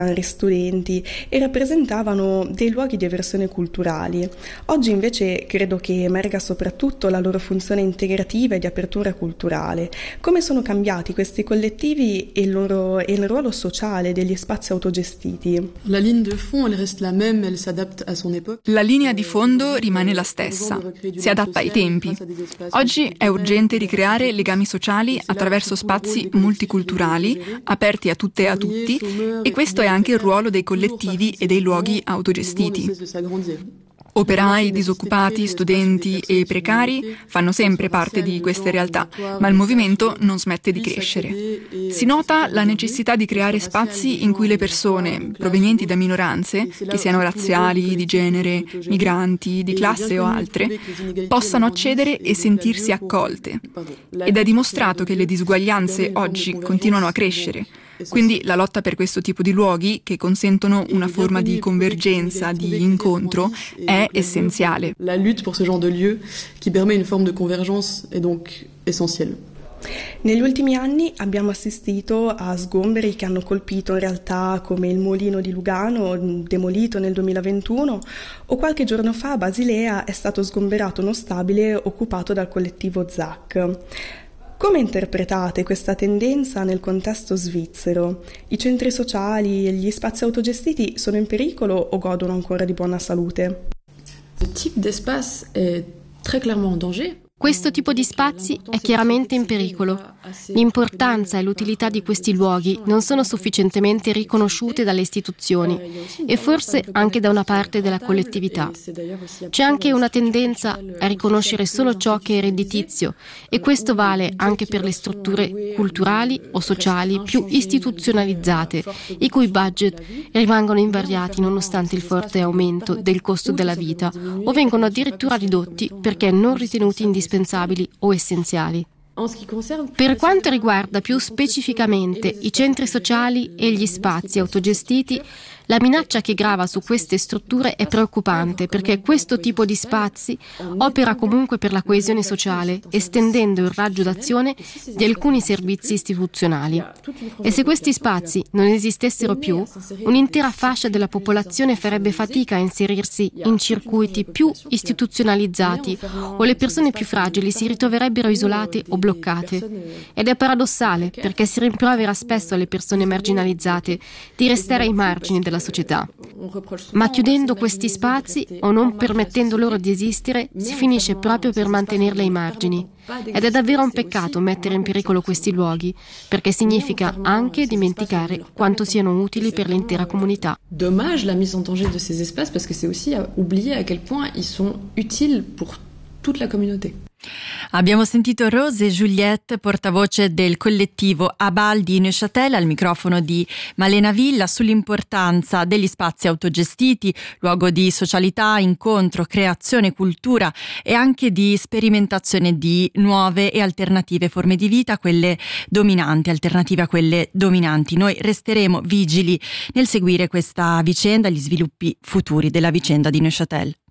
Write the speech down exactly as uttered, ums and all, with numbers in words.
studenti e rappresentavano dei luoghi di eversione culturali. Oggi invece credo che emerga soprattutto la loro funzione integrativa e di apertura culturale. Come sono cambiati questi collettivi e il loro e il ruolo sociale degli spazi autogestiti? La linea di fondo reste la même, elle s'adapte à son époque. La linea di fondo rimane la stessa, si adatta ai tempi. Oggi è urgente ricreare legami sociali attraverso spazi multiculturali, aperti a tutte e a tutti, e questo è anche il ruolo dei collettivi e dei luoghi autogestiti. Operai, disoccupati, studenti e precari fanno sempre parte di queste realtà, ma il movimento non smette di crescere. Si nota la necessità di creare spazi in cui le persone provenienti da minoranze, che siano razziali, di genere, migranti, di classe o altre, possano accedere e sentirsi accolte. Ed è dimostrato che le disuguaglianze oggi continuano a crescere. Quindi la lotta per questo tipo di luoghi, che consentono una forma di convergenza, di incontro, è essenziale. La lutte pour ce genre de lieu qui permet une forme de convergence est donc essentielle. Negli ultimi anni abbiamo assistito a sgomberi che hanno colpito in realtà come il Mulino di Lugano, demolito nel duemilaventuno, o qualche giorno fa a Basilea è stato sgomberato uno stabile occupato dal collettivo Z A C. Come interpretate questa tendenza nel contesto svizzero? I centri sociali e gli spazi autogestiti sono in pericolo o godono ancora di buona salute? Ce type d'espace est très clairement en danger. Questo tipo di spazi è chiaramente in pericolo. L'importanza e l'utilità di questi luoghi non sono sufficientemente riconosciute dalle istituzioni e forse anche da una parte della collettività. C'è anche una tendenza a riconoscere solo ciò che è redditizio, e questo vale anche per le strutture culturali o sociali più istituzionalizzate, i cui budget rimangono invariati nonostante il forte aumento del costo della vita o vengono addirittura ridotti perché non ritenuti indispensabili o essenziali. Per quanto riguarda più specificamente i centri sociali e gli spazi autogestiti, la minaccia che grava su queste strutture è preoccupante perché questo tipo di spazi opera comunque per la coesione sociale, estendendo il raggio d'azione di alcuni servizi istituzionali. E se questi spazi non esistessero più, un'intera fascia della popolazione farebbe fatica a inserirsi in circuiti più istituzionalizzati o le persone più fragili si ritroverebbero isolate o bloccate. Ed è paradossale perché si rimprovera spesso alle persone marginalizzate di restare ai margini della società. Ma chiudendo questi spazi o non permettendo loro di esistere, si finisce proprio per mantenerli ai margini. Ed è davvero un peccato mettere in pericolo questi luoghi, perché significa anche dimenticare quanto siano utili per l'intera comunità. Dommage la mise en danger de ces espaces parce que c'est aussi oublier à quel point ils sont utiles pour toute la communauté. Abbiamo sentito Rose e Juliette, portavoce del collettivo Abal di Neuchâtel, al microfono di Malena Villa, sull'importanza degli spazi autogestiti, luogo di socialità, incontro, creazione, cultura e anche di sperimentazione di nuove e alternative forme di vita, quelle dominanti, alternative a quelle dominanti. Noi resteremo vigili nel seguire questa vicenda, gli sviluppi futuri della vicenda di Neuchâtel.